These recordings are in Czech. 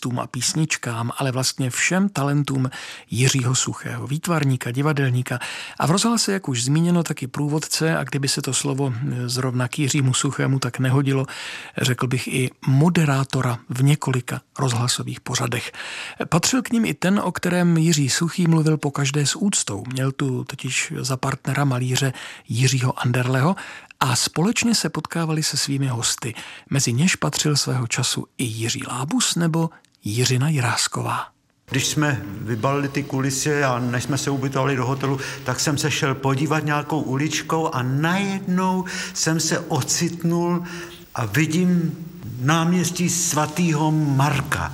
textům a písničkám, ale vlastně všem talentům Jiřího Suchého, výtvarníka, divadelníka a v rozhlase, jak už zmíněno, taky průvodce, a kdyby se to slovo zrovna k Jiřímu Suchému tak nehodilo, řekl bych i moderátora v několika rozhlasových pořadech. Patřil k nim i ten, o kterém Jiří Suchý mluvil pokaždé s úctou. Měl tu totiž za partnera malíře Jiřího Anderleho a společně se potkávali se svými hosty. Mezi něž patřil svého času i Jiří Lábus nebo Jiřina Jirásková. Když jsme vybalili ty kulisy a než jsme se ubytovali do hotelu, tak jsem se šel podívat nějakou uličkou a najednou jsem se ocitnul a vidím náměstí svatého Marka.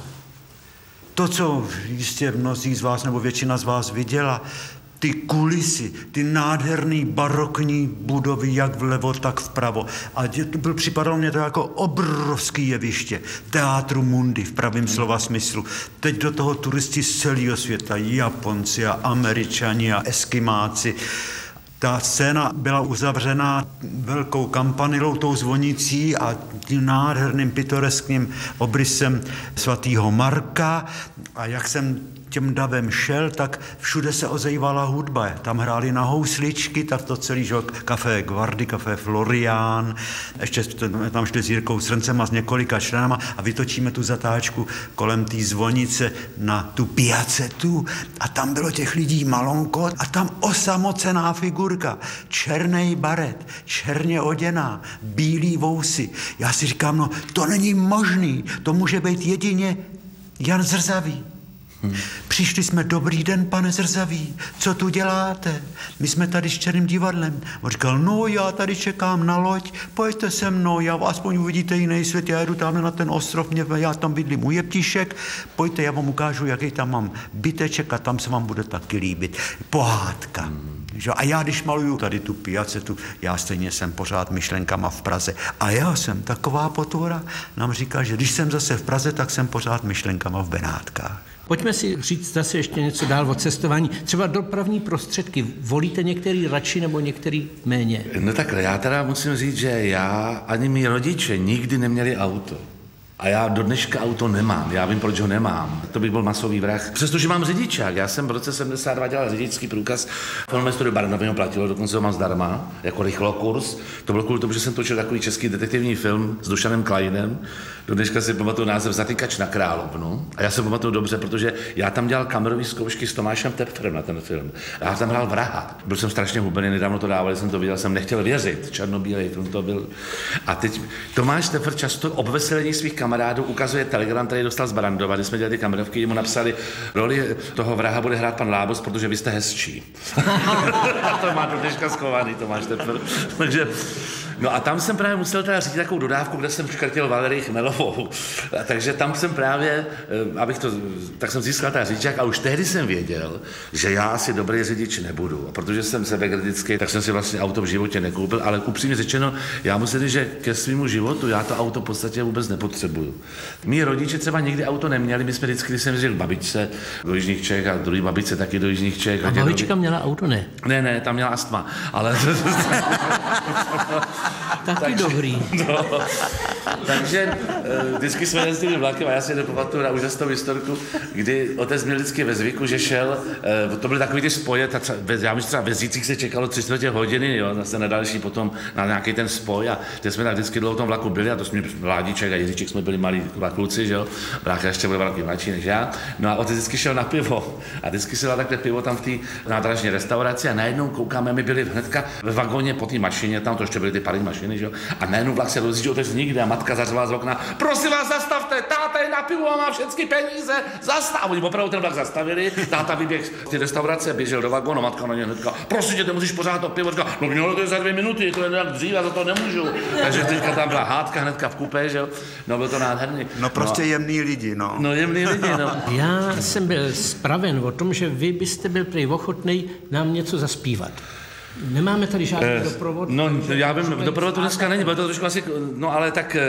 To, co jistě mnozí z vás nebo většina z vás viděla, ty kulisy, ty nádherný barokní budovy, jak vlevo, tak vpravo. A připadalo mě to jako obrovský jeviště. Teatru Mundi v pravém slova smyslu. Teď do toho turisti z celého světa, Japonci a Američani a Eskimáci. Ta scéna byla uzavřena velkou kampanilou, tou zvonicí a tím nádherným pitoreským obrysem svatého Marka. A jak jsem těm davem šel, tak všude se ozejvala hudba. Tam hráli na housličky, tak to celý, že Café Guardi, Café Florián, ještě tam šli s Jirkou Srncem a s několika členama a vytočíme tu zatáčku kolem té zvonice na tu piacetu a tam bylo těch lidí malonko a tam osamocená figurka, černý baret, černě oděná, bílý vousy. Já si říkám, no to není možný, to může být jedině Jan Zrzavý. Přišli jsme, dobrý den, pane Zrzavý, co tu děláte? My jsme tady s Černým divadlem. On říkal, no já tady čekám na loď, pojďte se mnou, já aspoň uvidíte jiný svět, já jedu tamhle na ten ostrov, já tam bydlím u Jeptišek, pojďte, já vám ukážu, jaký tam mám byteček a tam se vám bude taky líbit. Pohádka. A já, když maluju tady tu piacetu, já stejně jsem pořád myšlenkama v Praze. A já jsem taková potvora, nám říká, že když jsem zase v Praze, tak jsem pořád myšlenkama v Benátkách. Pojďme si říct zase ještě něco dál o cestování. Třeba dopravní prostředky. Volíte některý radši nebo některý méně? No takhle, já teda musím říct, že já ani mý rodiče nikdy neměli auto. A já do dneška auto nemám. Já vím, proč ho nemám. To by byl masový vrah. Přestože mám řidičák. Já jsem v roce 72 dělal řidičský průkaz. Filmové studio Barrandového platilo, dokonce ho mám zdarma, jako rychlokurs. To bylo kvůli tomu, že jsem točil takový český detektivní film s Dušanem Kleinem. Do dneška si pamatuju název Zatykač na Královnu. A já se pamatuju dobře, protože já tam dělal kamerové zkoušky s Tomášem Tepfrem na ten film. A já tam hrál vraha. Byl jsem strašně hubený, nedávno to dávali, jsem to viděl, jsem nechtěl věřit. Černobílej film to byl. A teď Tomáš Tepfr často obveselení svých kamarádů ukazuje telegram, který dostal z Barrandova, když jsme dělali ty kamerovky, mu napsali, roli toho vraha bude hrát pan Lábus, protože vy jste hezčí. A to má do dneška schovaný Tomáš Tepfr. Takže no a tam jsem právě musel teda říct takovou dodávku, kde jsem škrtil Valerii Chmelovou. Takže tam jsem právě, tak jsem získal ten řidičák a už tehdy jsem věděl, že já asi dobrý řidič nebudu. A protože jsem sebekritický, tak jsem si vlastně auto v životě nekoupil, ale upřímně řečeno, já musím říct, že ke svému životu já to auto v podstatě vůbec nepotřebuju. Mí rodiče třeba nikdy auto neměli, my jsme vždycky, když jsem jezdil k babičce do Jižních Čech a druhý babičce taky do Jižních Čech. A babička měla auto, ne? Ne, tam měla astma, ale... Taky dobrý. No, takže vždycky jsme jezdili vlakem a já si nepamatuju na úžasnou historku, kdy otec měl vždycky ve zvyku, že šel, to byly takový ty spoje, já myslím, třeba ve Zítřích se čekalo 3/4 hodiny, jo, zase na další potom na nějaký ten spoj a teď jsme tak vždycky dlouho v tom vlaku byli a to jsme Vládiček a Jiříček jsme byli malí kluci, že jo, brácha ještě byl velký mladší než já, no a otec vždycky šel na pivo a vždycky se dal takhle pivo tam v té nádražní restauraci a najednou koukáme, my byli hnedka ve vagóně po té mašině, tam to ještě byly ty parní mašiny, že jo, a najednou vlak se rozjížděl otec nikde a matka zařvala z okna, prosím vás zastavte, táta je na pivo a má všechny peníze, zastav. A oni opravdu ten vlak zastavili, táta vyběhl z té restaurace, běžel do vagónu, matka na něj hnedka, prosím tě, ty musíš pořád to pivo, říká, no mělo to je za 2 minuty, to je nějak dřív, já za to nemůžu. Takže teďka tam byla hádka hnedka v kupé, že jo, no bylo to nádherný. No prostě jemný lidi, no. No jemný lidi, no. Já jsem byl spraven o tom, že vy byste byl prý ochotnej nám něco zaspívat. Nemáme tady žádný doprovod? No, já vím, doprovod to dneska není, bude to trošku asi, no ale tak...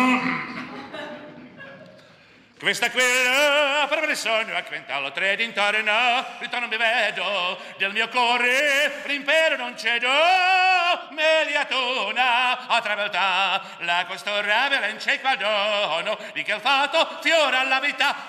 Questa quella per me sogno a quintallo 3 d'intorno, ritorno mi vedo del mio cuore, l'impero non cedo, Meliatona a travolta la costora velenche qual dono di che il fatto fiora alla vita